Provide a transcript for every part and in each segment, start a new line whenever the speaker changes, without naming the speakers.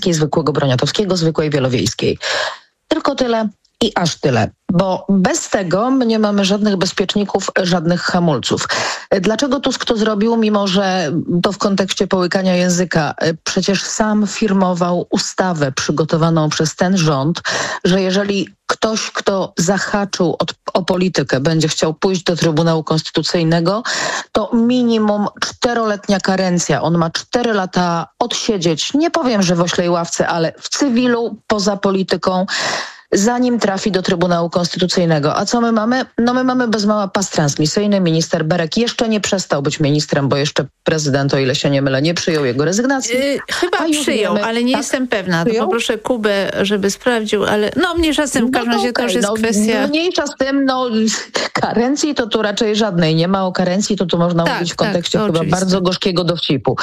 Broniatowskiej, zwykłego Broniatowskiego, zwykłej Wielowiejskiej. Tylko tyle i aż tyle, bo bez tego my nie mamy żadnych bezpieczników, żadnych hamulców. Dlaczego Tusk to zrobił, mimo że to w kontekście połykania języka? Przecież sam firmował ustawę przygotowaną przez ten rząd, że jeżeli ktoś, kto zahaczył o politykę, będzie chciał pójść do Trybunału Konstytucyjnego, to minimum 4-letnia karencja. On ma 4 lata odsiedzieć, nie powiem, że w oślej ławce, ale w cywilu, poza polityką, zanim trafi do Trybunału Konstytucyjnego. A co my mamy? No my mamy bez mała pas transmisyjny. Minister Berek jeszcze nie przestał być ministrem, bo jeszcze prezydent, o ile się nie mylę, nie przyjął jego rezygnacji.
Chyba przyjął, ale nie jestem pewna. To poproszę Kubę, żeby sprawdził, ale mniejsza z tym, w każdym razie to już jest kwestia...
Mniejsza z tym, karencji to tu raczej żadnej nie ma. O karencji to tu można mówić w kontekście chyba bardzo gorzkiego dowcipu.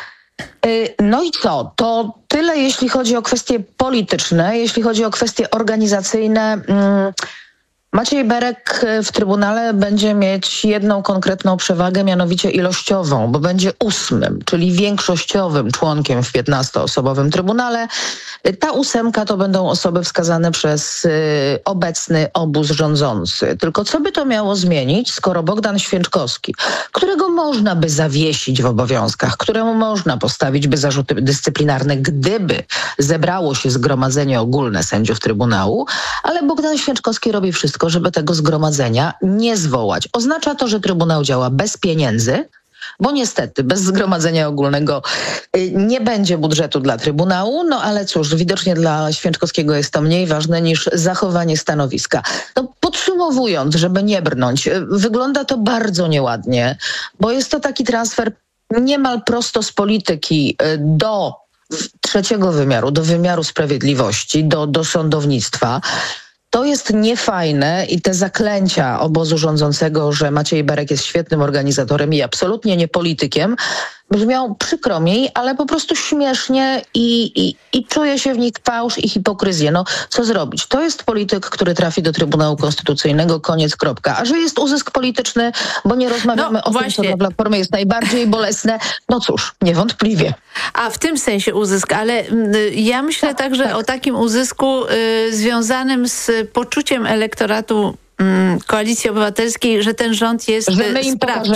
No i co? To tyle, jeśli chodzi o kwestie polityczne. Jeśli chodzi o kwestie organizacyjne, Maciej Berek w Trybunale będzie mieć jedną konkretną przewagę, mianowicie ilościową, bo będzie 8., czyli większościowym członkiem w 15-osobowym Trybunale. Ta 8 to będą osoby wskazane przez obecny obóz rządzący. Tylko co by to miało zmienić, skoro Bogdan Święczkowski, którego można by zawiesić w obowiązkach, któremu można postawić by zarzuty dyscyplinarne, gdyby zebrało się zgromadzenie ogólne sędziów Trybunału, ale Bogdan Święczkowski robi wszystko, żeby tego zgromadzenia nie zwołać. Oznacza to, że Trybunał działa bez pieniędzy, bo niestety bez zgromadzenia ogólnego nie będzie budżetu dla Trybunału, ale cóż, widocznie dla Święczkowskiego jest to mniej ważne niż zachowanie stanowiska. Podsumowując, żeby nie brnąć, wygląda to bardzo nieładnie, bo jest to taki transfer niemal prosto z polityki do trzeciego wymiaru, do wymiaru sprawiedliwości, do sądownictwa. To jest niefajne i te zaklęcia obozu rządzącego, że Maciej Berek jest świetnym organizatorem i absolutnie nie politykiem, brzmią przykro mi, ale po prostu śmiesznie i czuje się w nich fałsz i hipokryzję. Co zrobić? To jest polityk, który trafi do Trybunału Konstytucyjnego, koniec, kropka. A że jest uzysk polityczny, bo nie rozmawiamy o tym, co dla Platformy jest najbardziej bolesne, cóż, niewątpliwie.
A w tym sensie uzysk, ale ja myślę także o takim uzysku związanym z poczuciem elektoratu Koalicji Obywatelskiej, że ten rząd jest sprawczy.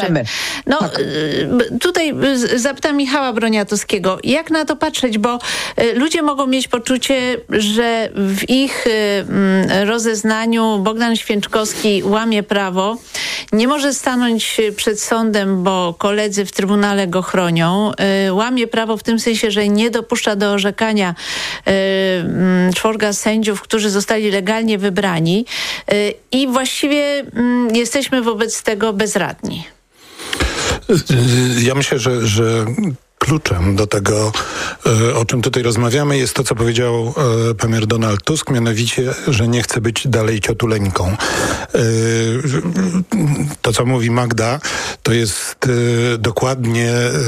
Tutaj zapytam Michała Broniatowskiego, jak na to patrzeć, bo ludzie mogą mieć poczucie, że w ich rozeznaniu Bogdan Święczkowski łamie prawo, nie może stanąć przed sądem, bo koledzy w Trybunale go chronią, łamie prawo w tym sensie, że nie dopuszcza do orzekania 4 sędziów, którzy zostali legalnie wybrani i właściwie jesteśmy wobec tego bezradni.
Ja myślę, że kluczem do tego, o czym tutaj rozmawiamy, jest to, co powiedział premier Donald Tusk, mianowicie, że nie chce być dalej ciotuleńką. To, co mówi Magda, to jest dokładnie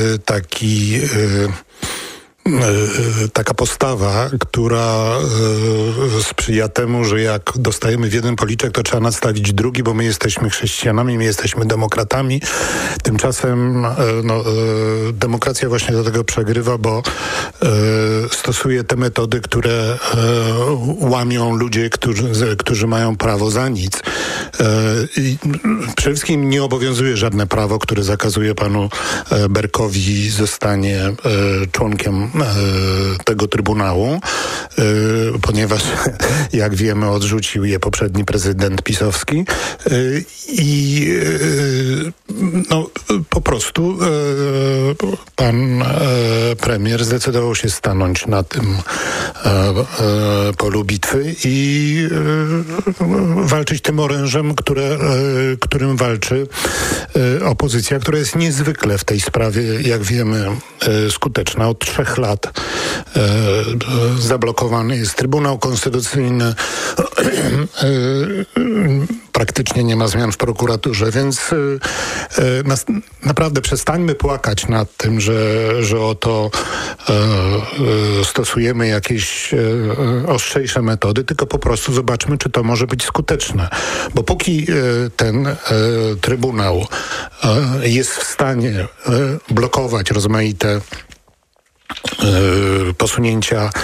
taka postawa, która sprzyja temu, że jak dostajemy w jeden policzek, to trzeba nadstawić drugi, bo my jesteśmy chrześcijanami, my jesteśmy demokratami. Tymczasem demokracja właśnie do tego przegrywa, bo stosuje te metody, które łamią ludzie, którzy mają prawo za nic. I przede wszystkim nie obowiązuje żadne prawo, które zakazuje panu Berkowi zostanie członkiem tego Trybunału, ponieważ jak wiemy odrzucił je poprzedni prezydent pisowski i po prostu pan premier zdecydował się stanąć na tym polu bitwy i walczyć tym orężem, którym walczy opozycja, która jest niezwykle w tej sprawie, jak wiemy, skuteczna. Od 3 lat zablokowany jest Trybunał Konstytucyjny. Praktycznie nie ma zmian w prokuraturze, więc naprawdę przestańmy płakać nad tym, że oto stosujemy jakieś ostrzejsze metody, tylko po prostu zobaczmy, czy to może być skuteczne. Bo póki ten Trybunał jest w stanie blokować rozmaite posunięcia